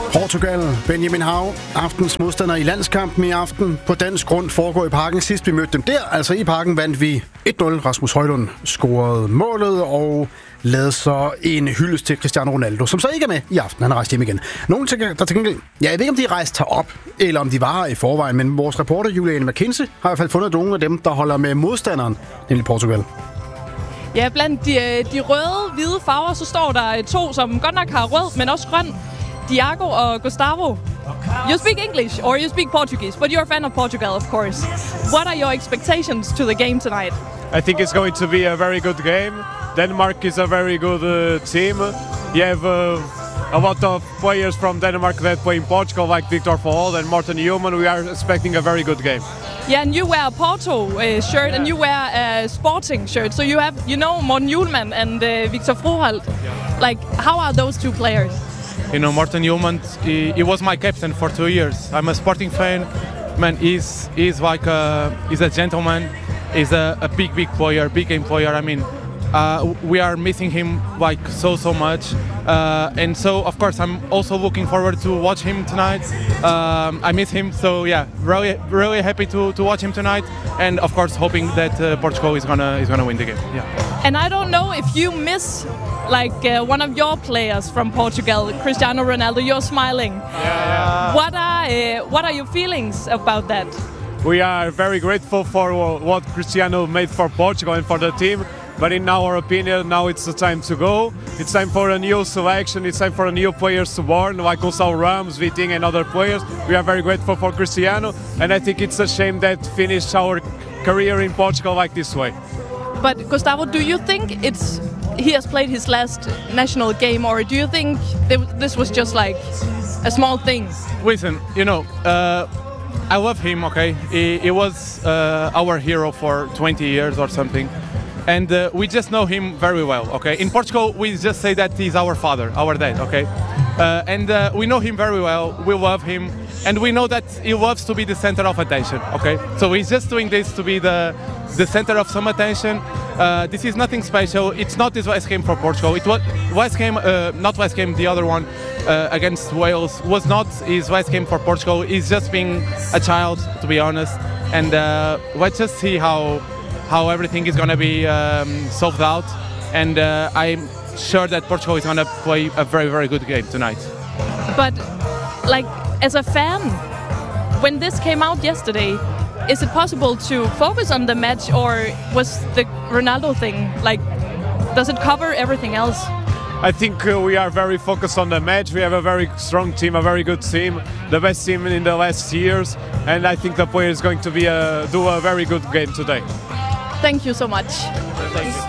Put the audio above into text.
Portugal, Benjamin Hav, aftens modstander i landskampen i aften. På dansk grund foregår i Parken. Sidst vi mødte dem der, altså i Parken, vandt vi 1-0. Rasmus Højlund scorede målet og lavede så en hyldest til Cristiano Ronaldo, som så ikke er med i aften. Han er rejst hjem igen. Nogle tænker, der til gengæld, jeg ved ikke, om de rejste herop, eller om de var her i forvejen, men vores reporter Juliane McKinsey har i hvert fald fundet nogle af dem, der holder med modstanderen, nemlig Portugal. Ja, blandt de røde-hvide farver, så står der to, som godt nok har rød, men også grøn. Diago og Gustavo. You speak English or you speak Portuguese, but you're a fan of Portugal, of course. What are your expectations to the game tonight? I think it's going to be a very good game. Denmark is a very good team. You have a lot of players from Denmark that play in Portugal, like Victor Fold and Morten Newman. We are expecting a very good game. Yeah, and you wear a Porto shirt and you wear a Sporting shirt. So you have, Morten Newman and Victor Froholt. Like, how are those two players? Morten Newman, he was my captain for 2 years. I'm a Sporting fan. Man, he's a gentleman. He's a big player, big game player. I mean, we are missing him like so much. And so, of course, I'm also looking forward to watch him tonight. I miss him, so yeah, really happy to watch him tonight. And of course, hoping that Portugal is gonna win the game. Yeah. And I don't know if you miss one of your players from Portugal, Cristiano Ronaldo. You're smiling. Yeah. What are your feelings about that? We are very grateful for what Cristiano made for Portugal and for the team. But in our opinion, now it's the time to go. It's time for a new selection. It's time for new players to born, like Gonçalo Ramos, Vitinha and other players. We are very grateful for Cristiano. And I think it's a shame that finished our career in Portugal like this way. But Gustavo, do you think he has played his last national game, or do you think this was just like a small thing? Listen, I love him, okay? He was our hero for 20 years or something. And we just know him very well, okay? In Portugal, we just say that he's our father, our dad, okay? And we know him very well, we love him, and we know that he loves to be the center of attention, okay? So he's just doing this to be the center of some attention. This is nothing special. It's not his last game for Portugal. It was last game, not last game, the other one against Wales was not his last game for Portugal. He's just being a child, to be honest. And let's just see how everything is going to be solved out. And I'm sure that Portugal is going to play a very, very good game tonight. But, as a fan, when this came out yesterday, is it possible to focus on the match, or was the Ronaldo thing, does it cover everything else? I think we are very focused on the match. We have a very strong team, a very good team, the best team in the last years. And I think the player is going to do a very good game today. Thank you so much.